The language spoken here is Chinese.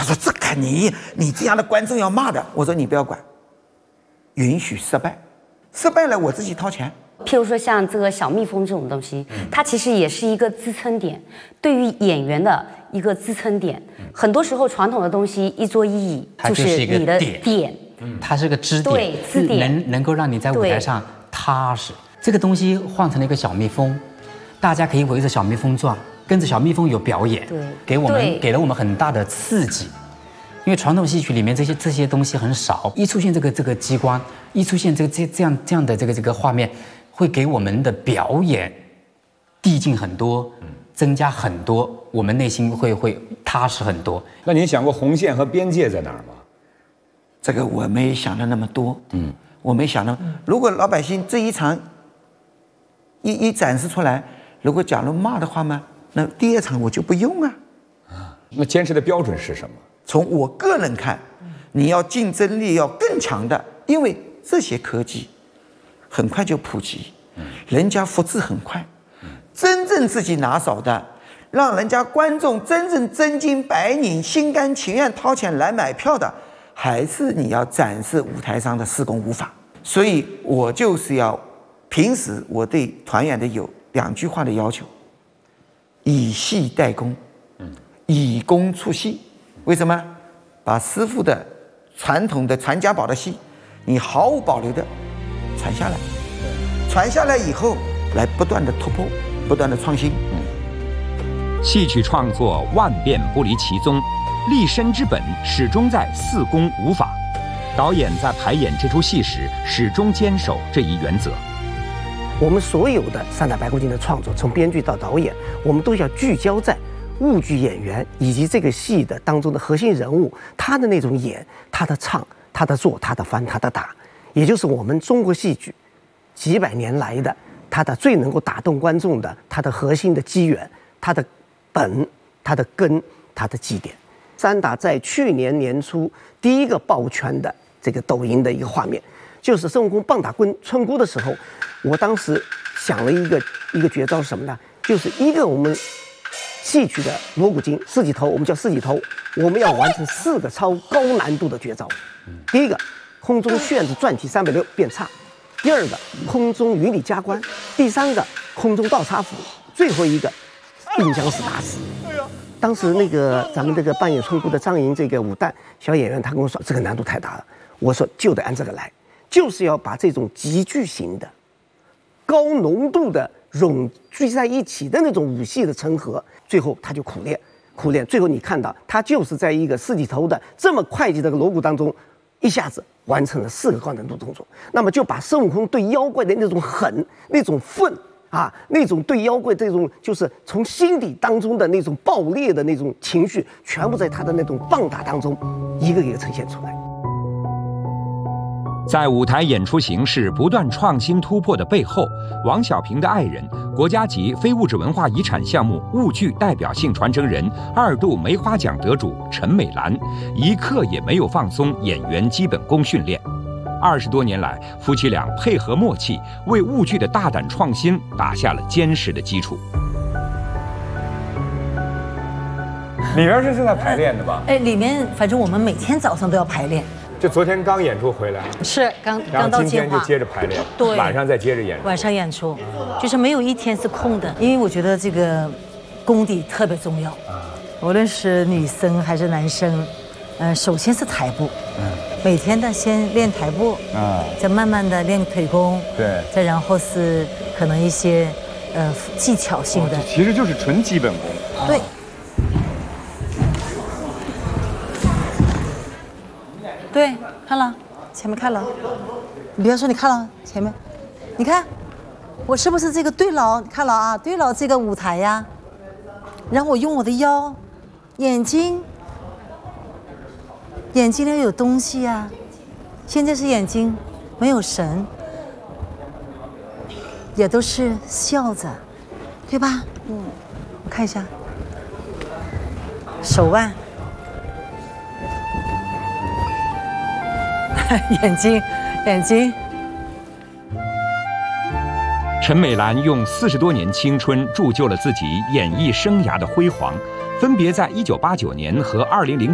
说这个你这样的观众要骂的。我说你不要管，允许失败，失败了我自己掏钱。 譬如说像这个小蜜蜂这种东西，它其实也是一个支撑点，对于演员的一个支撑点。很多时候传统的东西一桌一椅就是你的点， 它是个支点， 对，支点能够让你在舞台上踏实。这个东西换成了一个小蜜蜂，大家可以围着小蜜蜂转，跟着小蜜蜂有表演，给了我们很大的刺激。因为传统戏曲里面这些东西很少，一出现这个机关，一出现这样的这个画面，会给我们的表演递进很多，增加很多，我们内心会踏实很多。 那您想过红线和边界在哪儿吗？ 这个我没想的那么多，我没想到，如果老百姓这一场一展示出来，如果假如骂的话嘛，那第二场我就不用啊。 那坚持的标准是什么？ 从我个人看，你要竞争力要更强的，因为这些科技很快就普及，人家复制很快，真正自己拿手的，让人家观众真正真金白银、心甘情愿掏钱来买票的，还是你要展示舞台上的四功五法。所以我就是要，平时我对团员的有2句话的要求：以戏代功，以功出戏。为什么？把师傅的传统的传家宝的戏，你毫无保留的传下来，传下来以后，来不断的突破，不断的创新。 戏曲创作万变不离其宗，立身之本始终在四功五法。导演在排演这出戏时，始终坚守这一原则。 我们所有的三打白骨精的创作，从编剧到导演，我们都要聚焦在舞剧演员以及这个戏的当中的核心人物，他的那种演，他的唱，他的做，他的翻，他的打，也就是我们中国戏剧几百年来的他的最能够打动观众的，他的核心的机缘，他的本，他的根，他的基点。三打在去年年初第一个抱拳的这个抖音的一个画面，就是孙悟空棒打村姑的时候，我当时想了一个绝招是什么呢？就是一个我们戏曲的锣鼓经四级头，我们叫四级头，我们要完成4个超高难度的绝招。第一个，空中旋子转体360变叉；第二个，空中云里加官；第3个，空中倒插斧；最后一个，并将死打死。当时那个咱们这个扮演村姑的张莹这个武旦小演员，他跟我说这个难度太大了，我说就得按这个来，就是要把这种集聚型的、高浓度的融聚在一起的那种武戏的成合，最后他就苦练，最后你看到他就是在一个四级头的这么快捷的锣鼓当中，一下子完成了4个高难度动作。那么就把孙悟空对妖怪的那种狠、那种愤啊，那种对妖怪这种就是从心底当中的那种爆裂的那种情绪，全部在他的那种棒打当中一个一个呈现出来。 在舞台演出形式不断创新突破的背后，王小平的爱人、国家级非物质文化遗产项目舞剧代表性传承人、2度梅花奖得主陈美兰，一刻也没有放松演员基本功训练。20多年来，夫妻俩配合默契，为舞剧的大胆创新打下了坚实的基础。 里面是正在排练的吧？ 哎，里面反正我们每天早上都要排练。 就昨天刚演出回来， 是刚到今天就接着排练， 对， 晚上再接着演出。 晚上演出，就是没有一天是空的，因为我觉得这个功底特别重要。无论是女生还是男生，首先是台步，每天的先练台步，再慢慢的练腿功， 对， 再然后是可能一些技巧性的， 其实就是纯基本功。 对。对，看了，前面看了，你不要说你看了前面，你看，我是不是这个对牢？你看了啊，对牢这个舞台呀，然后我用我的腰、眼睛要有东西呀，现在是眼睛没有神，也都是笑着，对吧？我看一下，手腕。眼睛。 陈美兰用40多年青春铸就了自己演艺生涯的辉煌，分别在1989年和2007